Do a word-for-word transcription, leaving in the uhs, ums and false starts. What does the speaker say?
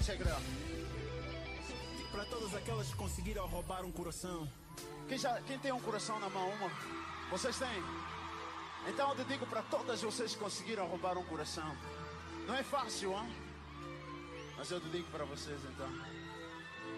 Check it out. Para todas aquelas que conseguiram roubar um coração. Quem, já, quem tem um coração na mão? Uma? Vocês têm? Então eu dedico para todas vocês que conseguiram roubar um coração. Não é fácil, hein? Mas eu dedico para vocês então.